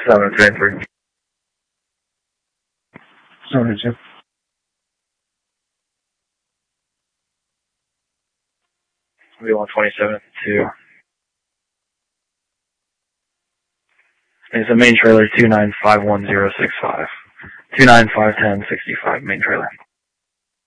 733. 732. We want 27-2. It's a main trailer 2951065. 2951065 main trailer.